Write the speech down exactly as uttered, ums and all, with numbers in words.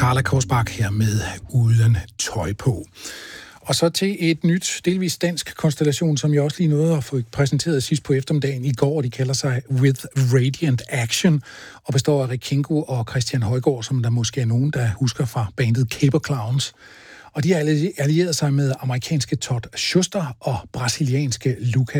Carla Korsbak her med Uden tøj på. Og så til et nyt, delvis dansk konstellation, som jeg også lige nåede at få præsenteret sidst på eftermiddagen i går. De kalder sig With Radiant Action og består af Rick Kingo og Christian Højgaard, som der måske er nogen, der husker fra bandet Caper Clowns. Og de har allieret sig med amerikanske Todd Schuster og brasilianske Lucas